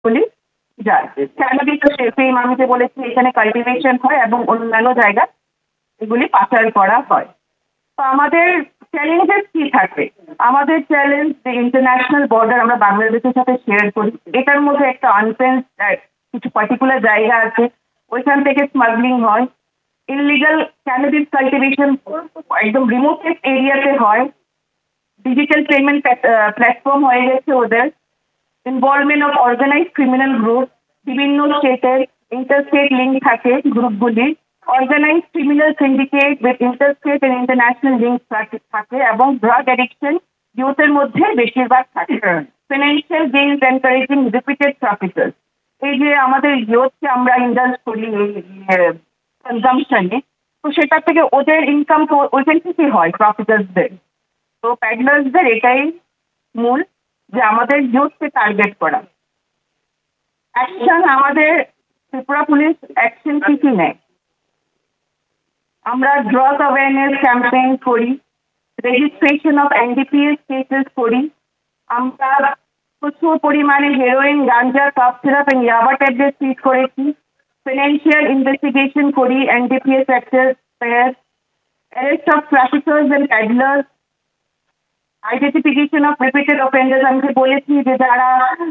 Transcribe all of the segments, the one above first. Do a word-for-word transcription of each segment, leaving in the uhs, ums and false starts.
বলি যায়। Cannabis same আমি যে বলেছি এখানে কাল্টিভেশন হয় এবং অন্যান্য জায়গা এগুলি পাচার করা হয়। তো আমাদের চ্যালেঞ্জেস কি থাকে? আমাদের চ্যালেঞ্জ যে ইন্টারন্যাশনাল বর্ডার আমরা বাংলাদেশের সাথে শেয়ার করি। এটার মধ্যে একটা আনফেন্স কিছু পার্টিকুলার জায়গা আছে, ওইখান থেকে স্মাগলিং হয়। ইললিগাল ক্যানাবিস কাল্টিভেশন একদম রিমোটেড এরিয়াতে হয়। ডিজিটাল পেমেন্ট প্ল্যাটফর্ম হয়ে গেছে ওদের। Involvement of organise criminal group, বিভিন্ন স্টেটের ইন্টারস্টেট লিঙ্ক থাকে গ্রুপগুলি। Organise criminal syndicate with interstate and international link থাকে এবং ড্রাগ অ্যাডিকশন ইউথের মধ্যে বেশিরভাগ থাকে। ফিনান্সিয়াল গেইনস এনকারেজিং রিপিটেড ট্রাফিকার্স, এই যে আমাদের ইউথকে আমরা ইন্ডাস্ট করি কনজামশনে, তো সেটা থেকে ওদের ইনকাম তো ওইখান থেকেই হয় ট্রাফিকার্সদের। তো প্যাডলার্সদের এটাই মূল যে আমাদের ইউথকে টার্গেট করা। অ্যাকশন, আমাদের ত্রিপুরা পুলিশ অ্যাকশন কি কি নেয়? আমরা ড্রাগ অ্যাওয়ারনেস ক্যাম্পেইন করি, রেজিস্ট্রেশন অফ এনডিপিএস কেসেস করি, আমরা প্রচুর পরিমাণে heroin, ganja, cough syrup and ইয়াবা ট্যাবলেট সিজ করেছি। ফিনান্সিয়াল ইনভেস্টিগেশন করি, NDPS অ্যাক্টের arrest of ট্রাফিকার্স and প্যাডলার্স, identification of repeated offenders. আমি বলেছি যে যারা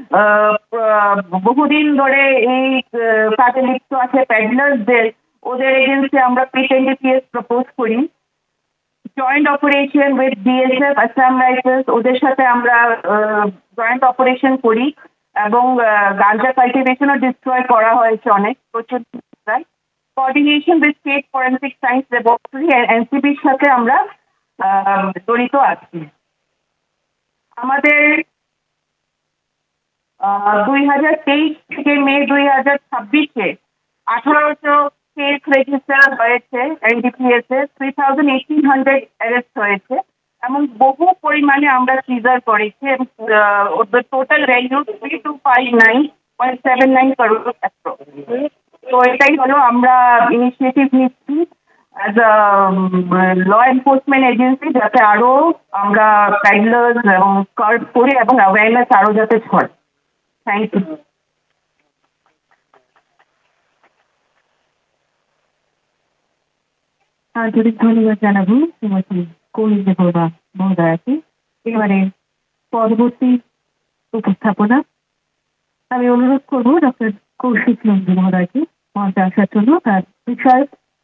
বহুদিন ধরে এই কাজে লিপ্ত আছে প্যাডলার্সদের, ওদের এগেন্স্টে আমরা পিট এনডিপিএস প্রপোজ করি। Joint operation with BSF, Assam rifles, ওদের সাথে আমরা জয়েন্ট অপারেশন করি এবং গাঞ্জা কাল্টিভেশনও ডিস্ট্রয় করা হয়েছে অনেক প্রচুর। Coordination with state forensic science laboratory এনসিবির সাথে আমরা জড়িত আছি। আমাদের দুই হাজার তেইশ থেকে মে দুই হাজার ছাব্বিশে আঠারোশো কেস রেজিস্টার হয়েছে এনডিপিএস এ, three thousand eighteen hundred arrest হয়েছে এবং বহু পরিমাণে আমরা সিজার করেছি। ওদের total value three two five nine point seven nine crore. তো এটাই হলো আমরা ইনিশিয়েটিভ নিচ্ছি as a law enforcement agency, যাতে আরো আমরা প্যাডলার্স এবং কার্ভ করি এবং অ্যাওয়ারনেস আরো যাতে ছড়ে। Thank you. আন্তরিক ধন্যবাদ জানাবো শ্রীমতী কৌলিক দেববর্মা মহোদয়াকে। এবারে পরবর্তী উপস্থাপনা আমি অনুরোধ করবো ডক্টর কৌশিক নন্দী মহোদয়কে মঞ্চে আসার জন্য। তার বিষয়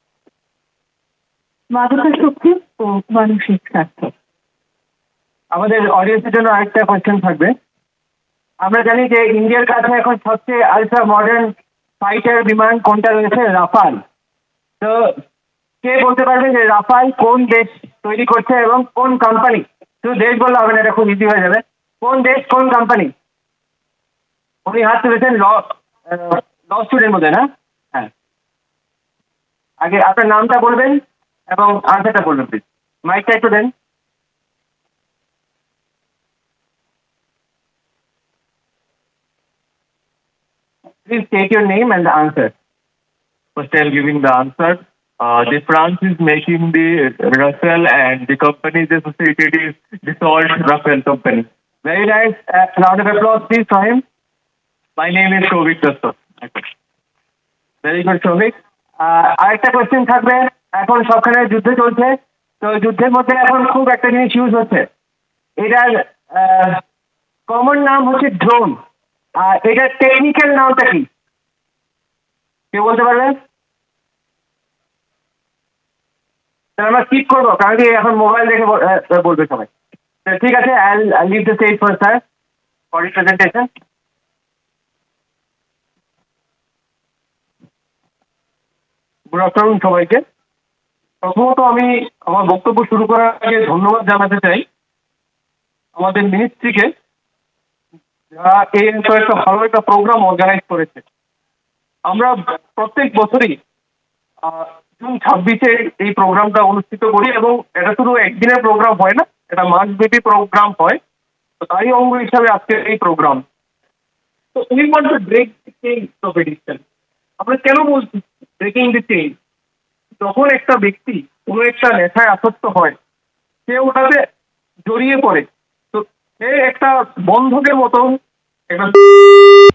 মাদকাসক্তি ও মানসিক স্বাস্থ্য। আমাদের অডিয়েন্সের জন্য আরেকটা কোয়েশ্চেন থাকবে। আমরা জানি যে ইন্ডিয়ার কাছে এখন সবচেয়ে আলট্রা মডার্ন ফাইটার বিমান কোনটা রয়েছে? রাফাল। তো কে বলতে পারবে যে রাফাল কোন দেশ তৈরি করছে এবং কোন কোম্পানি? শুধু দেশ বললে হবে না, এটা খুব ইজি হয়ে যাবে। কোন দেশ, কোন কোম্পানি? উনি হাত তুলেছেন ল ল স্টুডেন্ট বোধ হয়, না? হ্যাঁ, আগে আপনার নামটা বলবেন এবং আনসারটা বলবেন প্লিজ। মাইকটা একটু দেন। Please state your name and the answer. First, I'm giving the answer. Uh, the France is making the Rafale and the company associated is Dassault Rafale company. Very nice. Uh, round of applause, please, for him. My name is Shovik Dassault. Very good, Shovik. আরেকটা question থাকবে। এখন সবখানে যুদ্ধ চলছে, তো যুদ্ধের মধ্যে এখন খুব একটা জিনিস ইউজ হচ্ছে, এটার কমন নাম হচ্ছে ড্রোন। আর এটার টেকনিক্যাল নামটা কি কেউ বলতে পারবেন? আমরা স্কিপ করবো কারণ কি এখন মোবাইল দেখে বলবে সবাই। ঠিক আছে, I live the stage for sir for his presentation. Good afternoon সবাইকে। প্রথমত আমি আমার বক্তব্য শুরু করার আগে ধন্যবাদ জানাতে চাই আমাদের মিনিস্ট্রিকে, যারা এই একটা ভালো একটা প্রোগ্রাম অর্গানাইজ করেছে। আমরা প্রত্যেক বছরই জুন ছাব্বিশে এই প্রোগ্রামটা অনুষ্ঠিত করি এবং এটা শুধু একদিনের প্রোগ্রাম হয় না, এটা মাসব্যাপী প্রোগ্রাম হয়। তো তারই অঙ্গ হিসাবে আজকে এই প্রোগ্রাম। তো we want to break the chain of addiction. আমরা কেন বলছি ব্রেকিং দ্য চেইন? যখন একটা ব্যক্তি কোনো একটা নেশায় আসক্ত হয়, সে ওটাতে জড়িয়ে পড়ে, তো সে একটা বন্ধকের মতো একটা